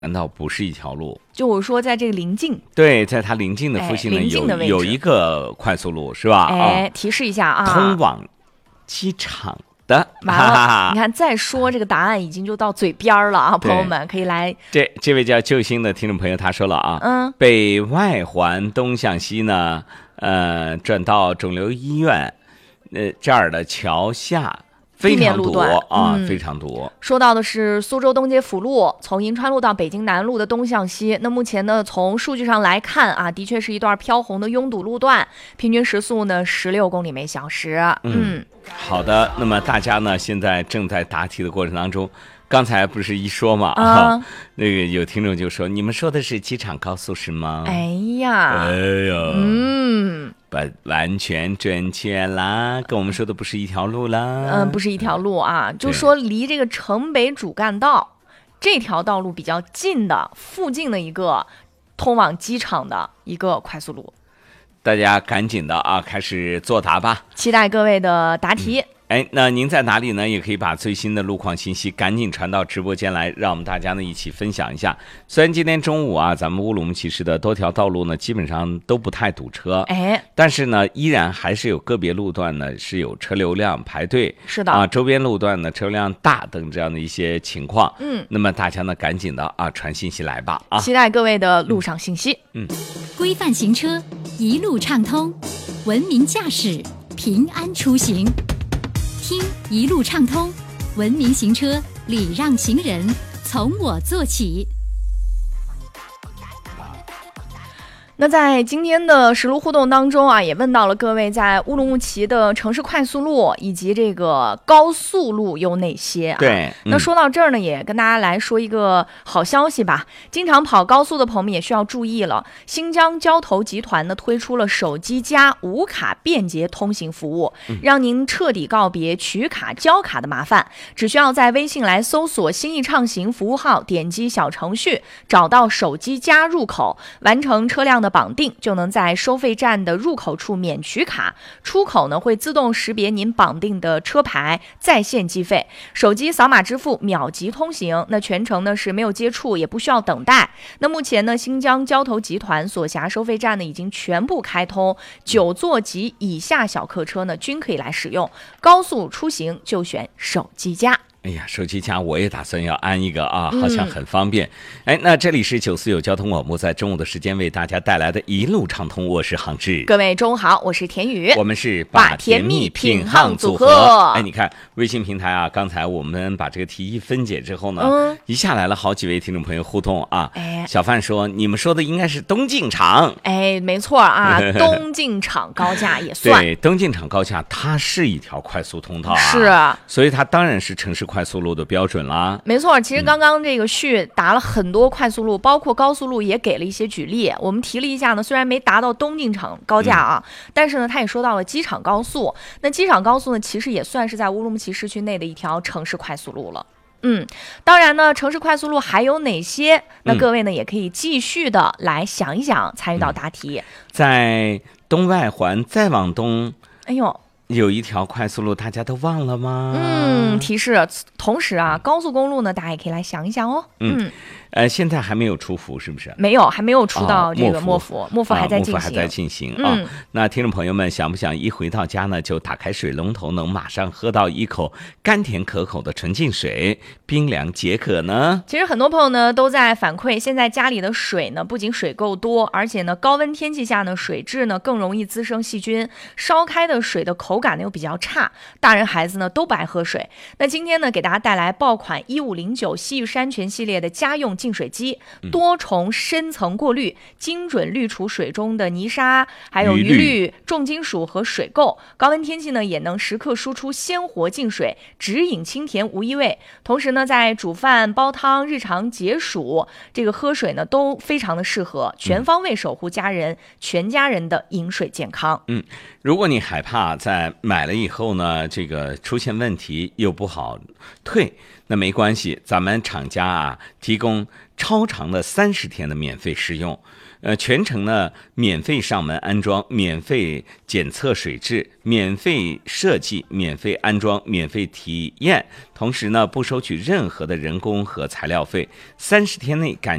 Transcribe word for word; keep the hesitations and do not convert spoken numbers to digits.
难道不是一条路？ 就我说，在这个临近， 对，在它临近的附近呢， 哎、 有有一个快速路，是吧？ 哎， 啊、 提示一下啊， 通往机场的。 完了，你看再说这个答案已经就到嘴边了啊，朋友们可以来。 这这位叫救星的听众朋友他说了啊， 嗯， 北外环东向西呢，呃，转到肿瘤医院，呃这儿的桥下。非常堵啊、嗯，非常堵。 说到的是苏州东街辅路，从银川路到北京南路的东向西。那目前呢，从数据上来看啊，的确是一段飘红的拥堵路段，平均时速呢十六公里每小时。嗯， 嗯好的。那么大家呢，现在正在答题的过程当中。刚才不是一说嘛，啊，啊那个有听众就说：“你们说的是机场高速是吗？” 哎呀， 哎呀， 嗯， 不完全准确啦，跟我们说的不是一条路啦。 嗯，不是一条路啊，就说离这个城北主干道这条道路比较近的附近的一个通往机场的一个快速路。 大家赶紧的啊，开始作答吧！ 期待各位的答题。嗯哎，那您在哪里呢？也可以把最新的路况信息赶紧传到直播间来，让我们大家呢一起分享一下。虽然今天中午啊，咱们乌鲁木齐市的多条道路呢基本上都不太堵车， 哎， 但是呢，依然还是有个别路段呢是有车流量排队， 是的啊，周边路段呢车辆大等这样的一些情况。 嗯， 那么大家呢赶紧的啊传信息来吧啊！ 期待各位的路上信息。 嗯， 规范行车，一路畅通，文明驾驶，平安出行。听一路畅通，文明行车，礼让行人，从我做起。 那在今天的实路互动当中啊，也问到了各位在乌鲁木齐的城市快速路以及这个高速路有哪些啊？ 对， 嗯、那说到这儿呢，也跟大家来说一个好消息吧。经常跑高速的朋友们也需要注意了，新疆交投集团呢推出了手机加无卡便捷通行服务，让您彻底告别取卡交卡的麻烦。只需要在微信来搜索新易畅行服务号，点击小程序，找到手机加入口，完成车辆的绑定，就能在收费站的入口处免取卡，出口呢会自动识别您绑定的车牌，在线计费，手机扫码支付，秒级通行。那全程呢是没有接触，也不需要等待。那目前呢，新疆交投集团所辖收费站呢已经全部开通，九座及以下小客车呢均可以来使用。高速出行就选手机加。 哎呀，手机加我也打算要安一个啊，好像很方便。嗯、哎，那这里是九四有交通广播，在中午的时间为大家带来的一路畅通，我是杭志。 各位中午好，我是田宇， 我们是把甜蜜品夯组合。 哎，你看微信平台啊，刚才我们把这个题一分解之后呢， 嗯、 一下来了好几位听众朋友互动啊。 哎， 小范说你们说的应该是东进场。 哎，没错啊，东进场高架也算。 对，东进场高架它是一条快速通道啊， 是啊， 所以它当然是城市快速路的标准啦。 没错，其实刚刚这个旭答了很多快速路，嗯、包括高速路也给了一些举例。我们提了一下呢，虽然没达到东进场高架啊，嗯、但是呢，他也说到了机场高速。那机场高速呢，其实也算是在乌鲁木齐市区内的一条城市快速路了。嗯，当然呢，城市快速路还有哪些？那各位呢，嗯、也可以继续的来想一想，参与到答题。 嗯、在东外环再往东， 哎呦。 有一条快速路，大家都忘了吗？ 嗯，提示。同时啊，高速公路呢，大家也可以来想一想哦。 嗯，嗯呃，现在还没有出伏，是不是？ 没有，还没有出到这个末伏，末伏还在进行， 末伏还在进行啊。 嗯、 那听众朋友们，想不想一回到家呢，就打开水龙头，能马上喝到一口甘甜可口的纯净水，冰凉解渴呢？ 其实很多朋友呢都在反馈，现在家里的水呢，不仅水够多，而且呢，高温天气下呢，水质呢更容易滋生细菌，烧开的水的口感呢又比较差，大人孩子呢都不爱喝水。那今天呢，给大家带来爆款一五零九西域山泉系列的家用净水机，多重深层过滤，精准滤除水中的泥沙，还有余氯、重金属和水垢。高温天气呢，也能时刻输出鲜活净水，直饮清甜无异味。同时呢，在煮饭、煲汤、日常解暑，这个喝水呢都非常的适合，全方位守护家人、嗯、全家人的饮水健康。 嗯，如果你害怕在买了以后呢，这个出现问题又不好退。 那没关系，咱们厂家啊提供超长的三十天的免费试用。呃，全程呢免费上门安装，免费检测水质，免费设计，免费安装，免费体验，同时呢不收取任何的人工和材料费。三十天内感